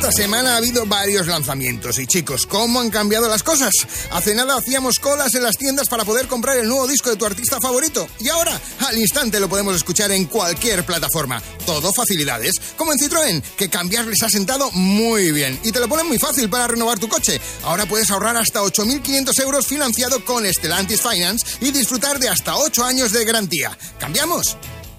Esta semana ha habido varios lanzamientos y chicos, ¿cómo han cambiado las cosas? Hace nada hacíamos colas en las tiendas para poder comprar el nuevo disco de tu artista favorito y ahora, al instante lo podemos escuchar en cualquier plataforma. Todo facilidades, como en Citroën, que cambiar les ha sentado muy bien y te lo ponen muy fácil para renovar tu coche. Ahora puedes ahorrar hasta 8.500 euros financiado con Stellantis Finance y disfrutar de hasta 8 años de garantía. ¿Cambiamos?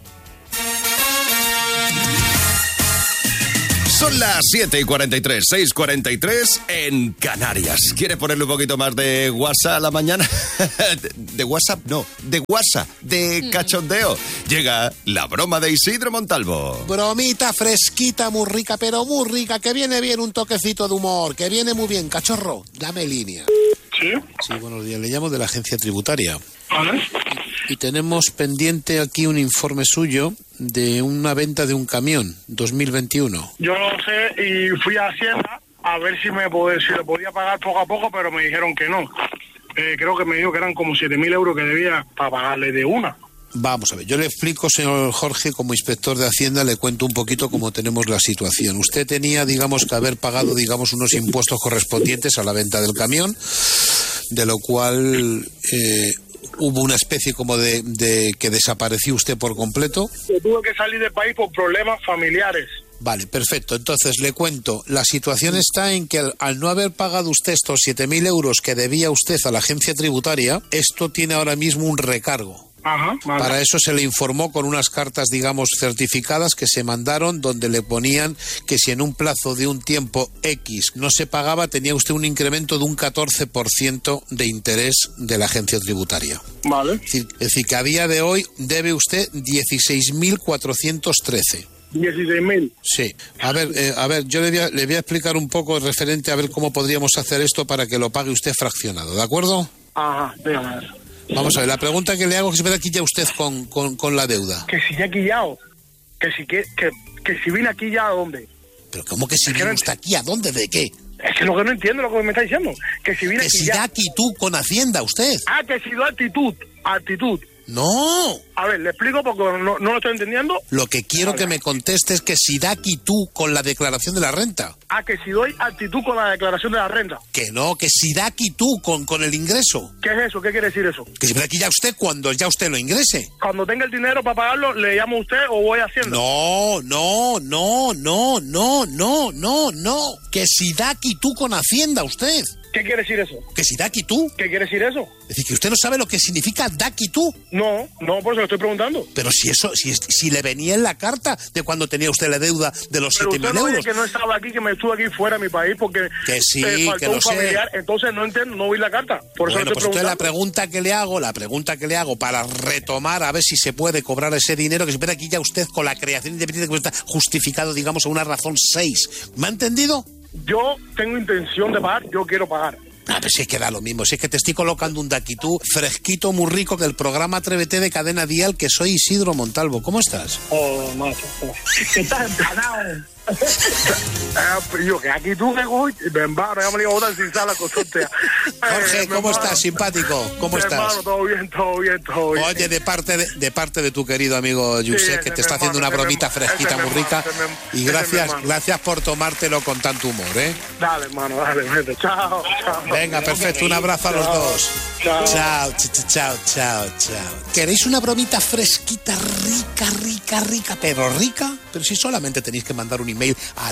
Son las 7:43, 6:43 en Canarias. ¿Quiere ponerle un poquito más de WhatsApp a la mañana? De WhatsApp, no, de WhatsApp, de cachondeo. Llega la broma de Isidro Montalvo. Bromita fresquita, muy rica, pero muy rica, que viene bien un toquecito de humor, que viene muy bien. Cachorro, dame línea. ¿Sí? Sí, buenos días, le llamo de la agencia tributaria. ¿Vale? Y tenemos pendiente aquí un informe suyo de una venta de un camión 2021. Yo lo sé y fui a Hacienda a ver si lo podía pagar poco a poco, pero me dijeron que no. Creo que me dijo que eran como 7.000 euros que debía para pagarle de una. Vamos a ver, yo le explico, señor Jorge, como inspector de Hacienda, le cuento un poquito cómo tenemos la situación. Usted tenía, digamos, que haber pagado, digamos, unos impuestos correspondientes a la venta del camión, de lo cual hubo una especie como de que desapareció usted por completo. Yo tuve que salir del país por problemas familiares. Vale, perfecto. Entonces, le cuento, la situación está en que al no haber pagado usted estos 7.000 euros que debía usted a la agencia tributaria, esto tiene ahora mismo un recargo. Ajá, vale. Para eso se le informó con unas cartas, digamos, certificadas que se mandaron donde le ponían que si en un plazo de un tiempo X no se pagaba, tenía usted un incremento de un 14% de interés de la agencia tributaria. Vale. Es decir, que a día de hoy debe usted 16.413. 16.000. Sí. A ver, yo le voy a explicar un poco referente a ver cómo podríamos hacer esto para que lo pague usted fraccionado, ¿de acuerdo? Ajá, dígame. Vamos a ver, la pregunta que le hago es que se me da aquí ya usted con la deuda. Que si ya he quillado. Que si vine aquí ya, ¿a dónde? Pero ¿cómo que si vino usted aquí? ¿A dónde? ¿De qué? Es que lo que no entiendo lo que me está diciendo. Que si vine Que aquí si ya. da actitud con Hacienda usted. Ah, que si da actitud. No. A ver, le explico porque no lo estoy entendiendo. Lo que quiero que me conteste es que si da actitud con la declaración de la renta. Ah, que si doy actitud con la declaración de la renta. Que no, que si da actitud con el ingreso. ¿Qué es eso? ¿Qué quiere decir eso? Que si me da aquí ya usted cuando ya usted lo ingrese. Cuando tenga el dinero para pagarlo, ¿le llamo a usted o voy haciendo? No. Que si da actitud con Hacienda usted. ¿Qué quiere decir eso? Que si da actitud. ¿Qué quiere decir eso? Es decir, que usted no sabe lo que significa da actitud. No, por eso lo estoy preguntando. Pero si le venía en la carta de cuando tenía usted la deuda de los 7.000 euros. Pero usted no dice que no estaba aquí, que me estuve aquí fuera de mi país porque que sí, faltó que lo un familiar. Sé. Entonces no entiendo, no vi la carta. Por eso pues usted la pregunta que le hago para retomar a ver si se puede cobrar ese dinero, que se puede aquí ya usted con la creación independiente que está justificado, digamos, a una razón 6. ¿Me ha entendido? Yo tengo intención de pagar, yo quiero pagar. Pero si es que da lo mismo, si es que te estoy colocando un daquitú fresquito, muy rico del programa Atrévete de Cadena Dial, que soy Isidro Montalvo. ¿Cómo estás? Oh, macho. Estás emplanado. Yo que aquí tú me voy, ven, va, no me digo botar sin sala con sortea. Jorge, ¿cómo estás, simpático? ¿Cómo estás? Hermano, todo bien. Oye, de parte de tu querido amigo Josep, que te está haciendo una bromita fresquita, muy rica. Y gracias por tomártelo con tanto humor, ¿eh? Dale, hermano, dale, vete. Chao. Venga, perfecto, un abrazo a los dos. Chao. ¿Queréis una bromita fresquita, rica, pero rica? Pero si solamente tenéis que mandar un email a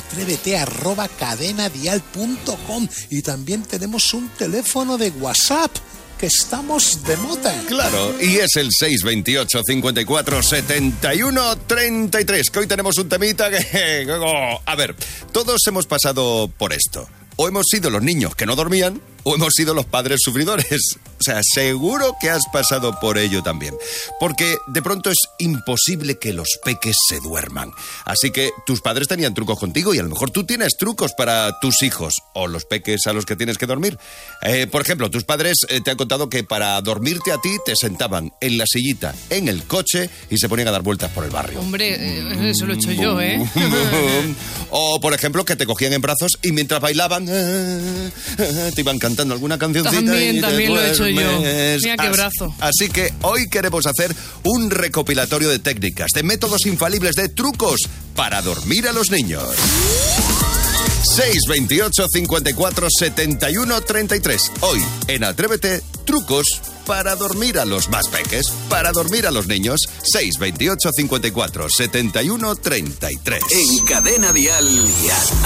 atrévete@cadenadial.com y también tenemos un teléfono de WhatsApp, que estamos de moda. Claro, y es el 628 54 71 33, que hoy tenemos un temita que... A ver, todos hemos pasado por esto. O hemos sido los niños que no dormían, o hemos sido los padres sufridores. O sea, seguro que has pasado por ello también. Porque de pronto es imposible que los peques se duerman. Así que tus padres tenían trucos contigo y a lo mejor tú tienes trucos para tus hijos o los peques a los que tienes que dormir. Por ejemplo, tus padres te han contado que para dormirte a ti te sentaban en la sillita, en el coche y se ponían a dar vueltas por el barrio. Hombre, eso lo he hecho yo, ¿eh? O, por ejemplo, que te cogían en brazos y mientras bailaban te iban cantando alguna cancioncita. También lo he hecho yo. Mira qué brazo. Así que hoy queremos hacer un recopilatorio de técnicas, de métodos infalibles, de trucos para dormir a los niños. 628 54 71 33. Hoy, en Atrévete, trucos para dormir a los más peques, para dormir a los niños. 628 54 71 33. En Cadena Dial.